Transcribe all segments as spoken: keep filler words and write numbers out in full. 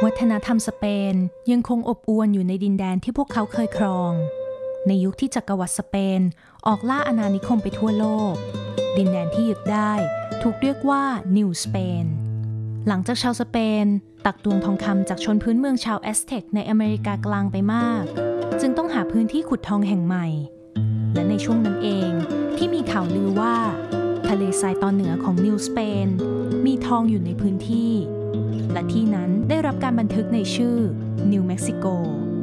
วัฒนธรรมสเปนยังคงอบอวลอยู่ในดินแดนที่พวกเขาเคยครองในยุคที่จักรวรรดิสเปนออกล่าอาณานิคมไปทั่วโลกดินแดนที่ยึดได้ถูกเรียกว่านิวสเปนหลังจากชาวสเปนตักตวงทองคำจากชนพื้นเมืองชาวแอสเท็กในอเมริกากลางไปมากจึงต้องหาพื้นที่ขุดทองแห่งใหม่และในช่วงนั้นเองที่มีข่าวลือว่าทะเลทรายตอนเหนือของนิวสเปนมีทองอยู่ในพื้นที่และที่นั้นได้รับการบันทึกในชื่อนิวเม็กซิโก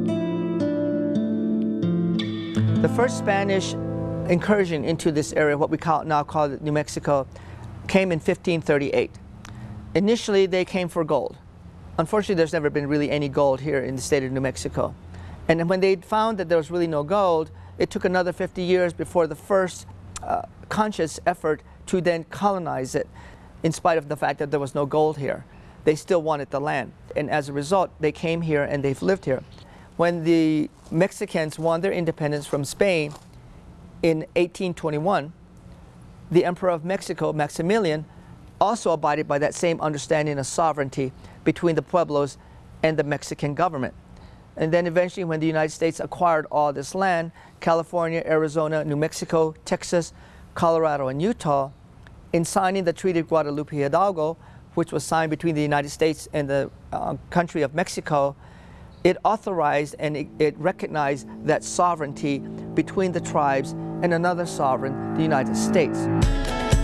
The first Spanish incursion into this area, what we call, now call it New Mexico, came in fifteen thirty-eight. Initially, they came for gold. Unfortunately, there's never been really any gold here in the state of New Mexico. And when they found that there was really no gold, it took another fifty years before the first uh, conscious effort to then colonize it, in spite of the fact that there was no gold here. They still wanted the land. And as a result, they came here and they've lived here. When the Mexicans won their independence from Spain in eighteen twenty-one, the Emperor of Mexico, Maximilian, also abided by that same understanding of sovereignty between the pueblos and the Mexican government. And then eventually when the United States acquired all this land, California, Arizona, New Mexico, Texas, Colorado, and Utah, in signing the Treaty of Guadalupe Hidalgo, which was signed between the United States and the uh, country of Mexico, it authorized and it, it recognized that sovereignty between the tribes and another sovereign, the United States.